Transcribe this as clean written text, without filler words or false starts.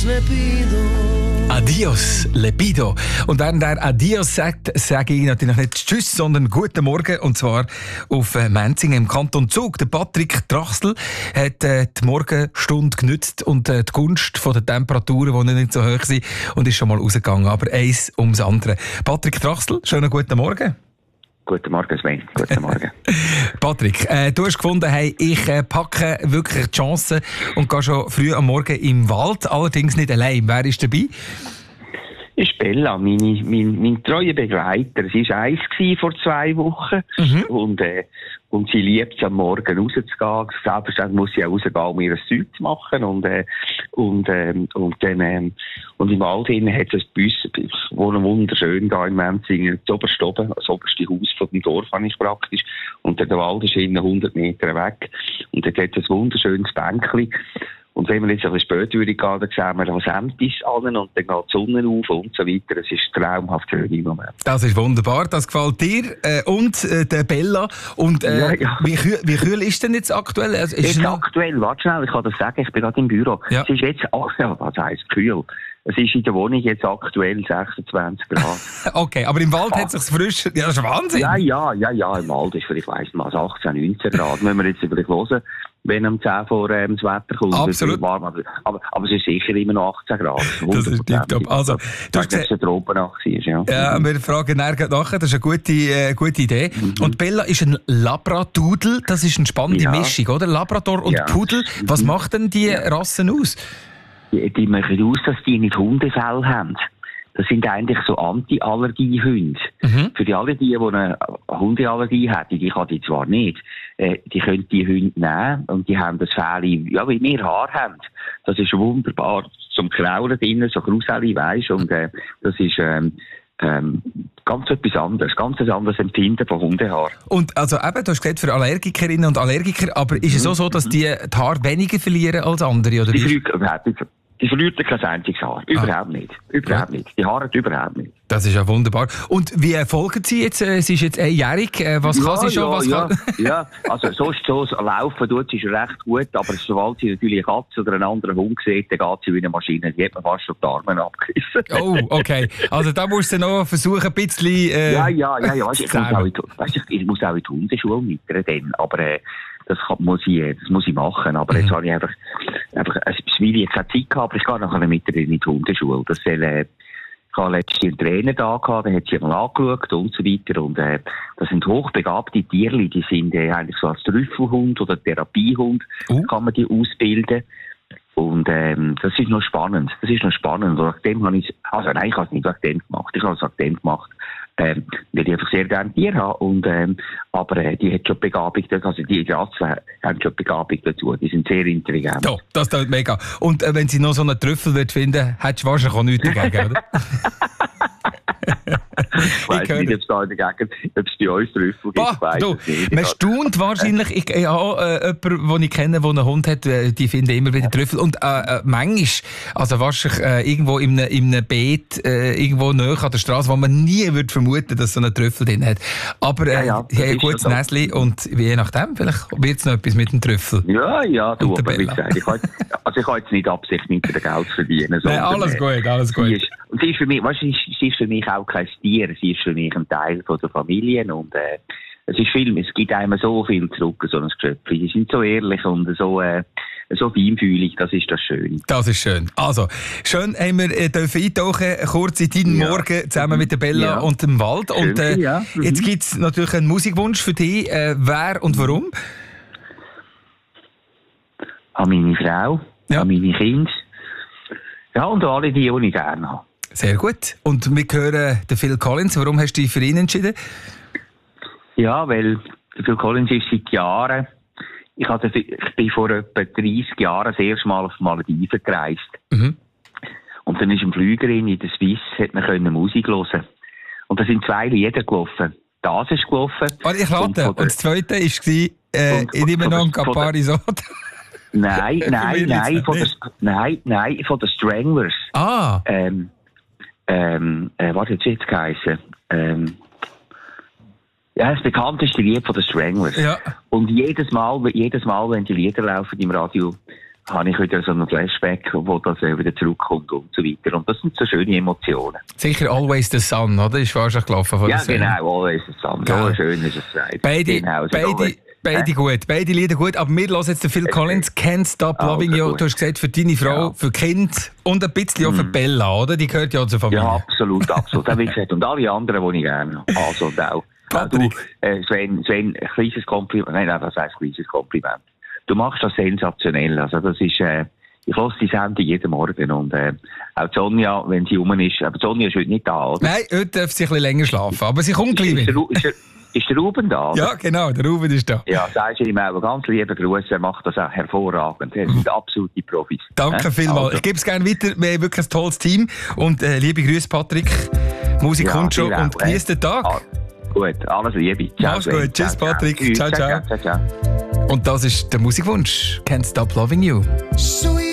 Adios, Lepido. Und während er Adios sagt, sage ich natürlich nicht Tschüss, sondern Guten Morgen. Und zwar auf Menzingen im Kanton Zug. Der Patrick Trachsel hat die Morgenstunde genützt und die Gunst von den Temperaturen, die nicht so hoch sind, und ist schon mal rausgegangen. Aber eins ums andere. Patrick Trachsel, schönen guten Morgen. Guten Morgen, Sven. Guten Morgen. Patrick, du hast gefunden, hey, ich packe wirklich die Chance und gehe schon früh am Morgen im Wald, allerdings nicht allein. Wer ist dabei? Ist Bella, mein treuer Begleiter. Sie war 1 vor 2 Wochen. Und sie liebt es, am Morgen rauszugehen. Selbstverständlich muss sie auch rausgehen, um ihr Zeug zu machen. Und im Wald hinein hat es bei uns, wohnen wunderschön da in Menzingen, das oberste oben, das oberste Haus von dem Dorf habe ich praktisch. Und der Wald ist innen 100 Meter weg. Und dort hat es ein wunderschönes Bänkchen. Und wenn wir jetzt ein bisschen später gehen, dann sehen wir das Ämtis an und dann geht die Sonne auf und so weiter. Es ist traumhaft schön im Moment. Das ist wunderbar, das gefällt dir und der Bella. Und ja. Wie kühl ist denn jetzt aktuell? Also, jetzt aktuell, warte schnell, ich kann das sagen, ich bin gerade im Büro. Ja. Es ist jetzt, was heisst kühl? Es ist in der Wohnung jetzt aktuell 26 Grad. Okay, aber im Wald hat es sich frisch... Ja, das ist Wahnsinn. Ja, im Wald ist vielleicht, weiss mal, 18, 19 Grad. Müssen wir jetzt vielleicht hören, wenn am 10 vor das Wetter kommt. Absolut. Warm, aber es ist sicher immer noch 18 Grad. Das ist tiptop. Also, du hast gesagt, dass es Tropennacht war, ja. Ja, wir fragen nachher, das ist eine gute Idee. Und Bella ist ein Labradudel, das ist eine spannende Mischung, oder? Labrador und Pudel. Was macht denn die Rassen aus? Die machen aus, dass die nicht Hundefell haben. Das sind eigentlich so Anti-Allergie-Hunde. Für die alle, die eine Hundeallergie hätten, die kann die zwar nicht, die können die Hunde nehmen und die haben das Fell, ja, wie wir Haar haben. Das ist wunderbar zum Kraulen drinnen, so Kruseli, weisst, und das ist ganz etwas anderes, ganz ein anderes Empfinden von Hundehaar. Und also eben, du hast gesagt, für Allergikerinnen und Allergiker, aber ist es auch so, dass die Haare weniger verlieren als andere, oder wie? Die verliert kein einziges Haar. Überhaupt nicht. Überhaupt nicht. Die Haare überhaupt nicht. Das ist ja wunderbar. Und wie folgen Sie jetzt? Sie ist jetzt einjährig. Was kann sie schon? Ja, also so laufen tut sie schon recht gut, aber sobald sie natürlich eine Katze oder einen anderen Hund sieht, dann geht sie wie eine Maschine. Die hat man fast schon die Arme abgerissen. Oh, okay. Also da musst du noch versuchen, ein bisschen... Ja. Ich muss auch in die Hundeschule mit dann, aber... Das muss ich machen. Aber jetzt habe ich einfach weil ich keine Zeit gehabt, aber ich gehe nachher mit ihr in die Hundeschule. Ich habe letztens einen Trainer da gehabt, der hat sie mal angeschaut und so weiter. Und, das sind hochbegabte Tierli, die sind eigentlich so als Trüffelhund oder Therapiehund, kann man die ausbilden. Und, das ist noch spannend. Und wegen dem habe ich, ich habe es nicht wegen dem gemacht. Ich habe es wegen dem gemacht. Weil ich einfach sehr gerne Tiere habe. Und, aber die hat schon Begabung, also die Rassen haben schon Begabung dazu. Die sind sehr intelligent. Ja, das tut mega. Und wenn sie noch so einen Trüffel finden, hättest du wahrscheinlich auch nichts dagegen, oder? Ich weiss nicht, ob es da in der Gegend, ob es bei uns Trüffel gibt. Man staunt wahrscheinlich. Ich habe jemanden, den ich kenne, der einen Hund hat, die finden immer wieder Trüffel. Und manchmal, also wahrscheinlich irgendwo in einem Beet, irgendwo nahe an der Straße, wo man nie würde vermuten, dass so einen Trüffel drin hat. Aber die haben ein gutes Näschen und je nachdem, vielleicht wird es noch etwas mit dem Trüffel. Ja, du, aber wie gesagt, ich habe jetzt nicht Absicht, mit dem Geld zu verdienen. Nein, alles gut. Und sie ist für mich, sie ist für mich auch kein Tier, sie ist für mich ein Teil von der Familie und es gibt einem so viel zurück, so ein Geschöpf. Sie sind so ehrlich und so feinfühlig, das ist das Schöne. Das ist schön. Also, schön haben wir dürfen eintauchen, kurz in deinen Morgen zusammen mit der Bella und dem Wald. Und jetzt gibt es natürlich einen Musikwunsch für dich. Wer und warum? An meine Frau, an meine Kinder. Ja, und alle die ich gerne habe. Sehr gut. Und wir hören den Phil Collins. Warum hast du dich für ihn entschieden? Ja, weil der Phil Collins ist seit Jahren... Ich bin vor etwa 30 Jahren das erste Mal auf Malediven gereist. Und dann ist ein Flüger in der Swiss, hat man Musik hören. Und da sind 2 Lieder gelaufen. Das ist gelaufen. Ich rate. Und das zweite war «Ich nehme noch ein Campari Soda». Nein, von den Stranglers. Was hat es jetzt geheißen? Das bekannteste Lied von den Stranglers. Ja. Und jedes Mal, wenn die Lieder laufen im Radio, habe ich wieder so einen Flashback, wo das wieder zurückkommt und so weiter. Und das sind so schöne Emotionen. Sicher Always the Sun, oder? Ist wahrscheinlich gelaufen von ja, genau, Always the Sun. So schön ist es gesagt. Beide gut, beide Lieder gut. Aber wir hören jetzt den Phil Collins, Can't Stop Loving You. Du hast gesagt, für deine Frau, für Kind und ein bisschen auch für Bella, oder? Die gehört ja zur Familie. Ja, absolut. Wie gesagt, und alle anderen, die ich gerne habe. Also, und auch. Du, Sven, ein kleines Kompliment. Nein, das heisst kleines Kompliment. Du machst das sensationell. Also, das ist, ich höre die Sendung jeden Morgen und auch Sonja, wenn sie rum ist, aber Sonja ist heute nicht da, oder? Nein, heute darf sie ein bisschen länger schlafen, aber sie kommt gleich wieder. Ist der Ruben da? Oder? Ja, genau, der Ruben ist da. Ja, sagst du ihm auch ganz lieben Gruß, er macht das auch hervorragend. Er sind absolute Profis. Danke vielmals. Also. Ich gebe es gerne weiter, wir haben wirklich ein tolles Team und liebe Grüße, Patrick. Musik kommt schon und genießt den Tag. Gut, alles Liebe. Mach's gut, tschüss Patrick. Ciao, ciao. Und das ist der Musikwunsch. Can't Stop Loving You.